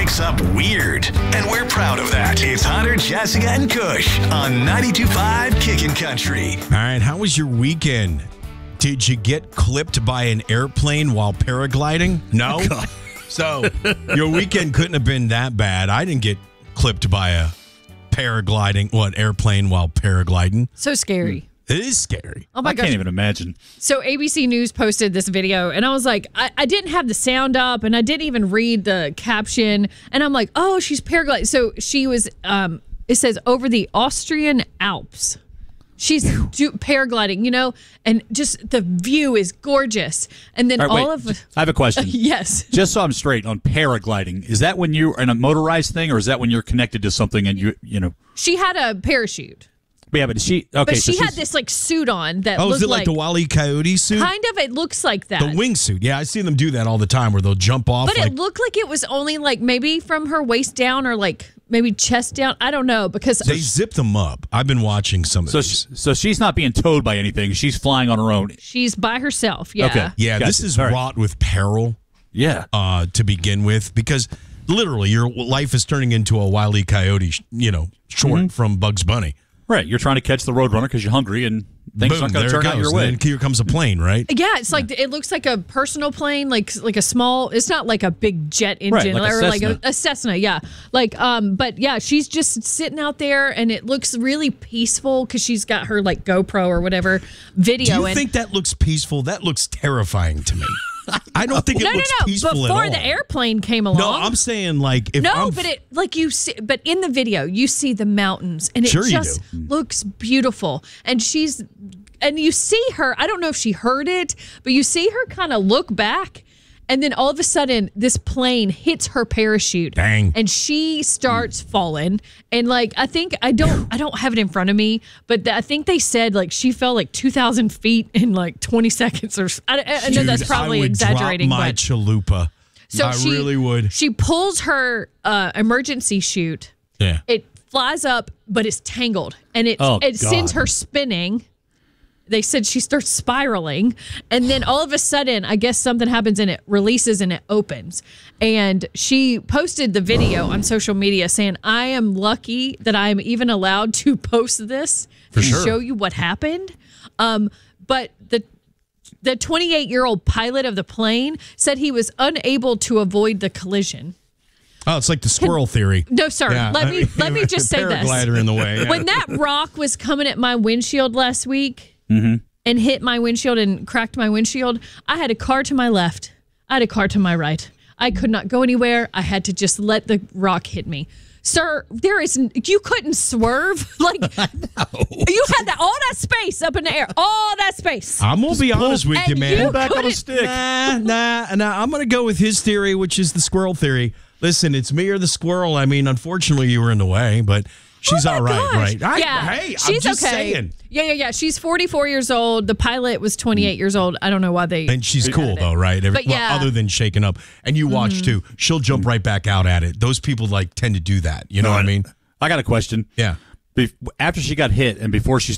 wakes up weird, and we're proud of that. It's Hunter, Jessica, and Kush on 92.5 Kickin' Country. All right, how was your weekend? Did you get clipped by an airplane while paragliding? No? So your weekend couldn't have been that bad. I didn't get clipped by a airplane while paragliding. So scary. It is scary. Oh my gosh. I can't even imagine. So ABC News posted this video, and I was like, I didn't have the sound up, and I didn't even read the caption, and I'm like, oh, she's paragliding. So she was, it says, over the Austrian Alps. She's paragliding, and just the view is gorgeous. And then I have a question. Yes. Just so I'm straight on paragliding, is that when you're in a motorized thing, or is that when you're connected to something and you know? She had a parachute. Yeah, but she okay. But so she had this suit on that Oh, looked is it like the Wile E. Coyote suit? Kind of. It looks like that. The wingsuit. Yeah, I see them do that all the time where they'll jump off. But it looked like it was only maybe from her waist down or maybe chest down. I don't know because they zip them up. I've been watching some of these. So she's not being towed by anything. She's flying on her own. She's by herself. Yeah. Okay. Yeah, Gotcha. this is All right. wrought with peril. Yeah. To begin with, because literally your life is turning into a Wile E. Coyote, short from Bugs Bunny. Right. You're trying to catch the Roadrunner because you're hungry and things Boom, aren't going to there it turn out goes. your way. And then here comes a plane, right? Yeah, it's like it looks like a personal plane, like a small. It's not like a big jet engine like a or Cessna. like a Cessna. Yeah, but yeah, she's just sitting out there, and it looks really peaceful because she's got her GoPro or whatever video. Do you think that looks peaceful? That looks terrifying to me. I don't think it looks peaceful at all. Before the airplane came along. No, I'm saying but you see, but in the video you see the mountains, and it just looks beautiful. And you see her. I don't know if she heard it, but you see her kind of look back, and then all of a sudden this plane hits her parachute. Dang. And she starts falling. And I think I don't have it in front of me, but I think they said she fell 2,000 feet in 20 seconds or. I know that's probably I would exaggerating, drop my but chalupa. so I really would. She pulls her emergency chute. Yeah. It flies up, but it's tangled, and it sends her spinning. They said she starts spiraling, and then all of a sudden, I guess something happens, and it releases and it opens. And she posted the video on social media saying, "I am lucky that I am even allowed to post this to show you what happened." But the 28-year-old pilot of the plane said he was unable to avoid the collision. Oh, it's like the squirrel theory. No, sir. Yeah. Let me just say this. Paraglider in the way. Yeah. When that rock was coming at my windshield last week and hit my windshield and cracked my windshield, I had a car to my left. I had a car to my right. I could not go anywhere. I had to just let the rock hit me. Sir, you couldn't swerve. You had all that space up in the air. All that space. I'm going to be honest with you, man. Pull back on the stick. Nah. I'm going to go with his theory, which is the squirrel theory. Listen, it's me or the squirrel. I mean, unfortunately, you were in the way, but she's all right, right? Yeah, she's I'm just okay. saying. Yeah. She's 44 years old. The pilot was 28 years old. I don't know why they. And she's cool, though, right? But yeah. Other than shaking up. And you watch, too. She'll jump right back out at it. Those people, tend to do that. You know what I mean? I got a question. Yeah. After she got hit and before she